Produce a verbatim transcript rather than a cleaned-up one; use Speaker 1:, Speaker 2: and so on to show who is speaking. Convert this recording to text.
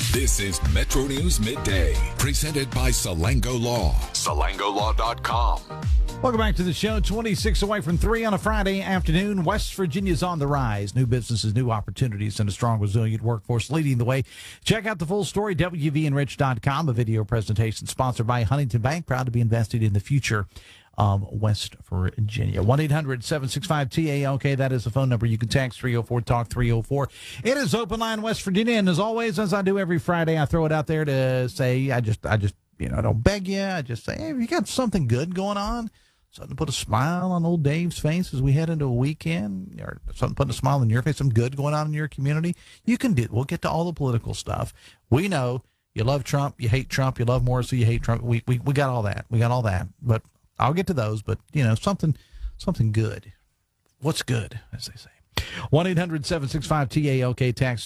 Speaker 1: This is Metro News Midday, presented by Salango Law. Salango Law dot com.
Speaker 2: Welcome back to the show. twenty-six away from three on a Friday afternoon. West Virginia's on the rise. New businesses, new opportunities, and a strong, resilient workforce leading the way. Check out the full story, W V enrich dot com, a video presentation sponsored by Huntington Bank, proud to be invested in the future of West Virginia. one eight hundred seven six five T A L K, that is the phone number. You can text three oh four talk three oh four. It is Open Line West Virginia, and as always, as I do every Friday, I throw it out there to say, I just, I just, you know, I don't beg you. I just say, hey, if you got something good going on, something to put a smile on old Dave's face as we head into a weekend, or something putting a smile on your face, some good going on in your community, you can do it. We'll get to all the political stuff. We know you love Trump, you hate Trump, you love Morrissey, you hate Trump. We, we, we got all that. We got all that. But I'll get to those, but, you know, something something good. What's good, as they say. one eight hundred seven six five T A L K, text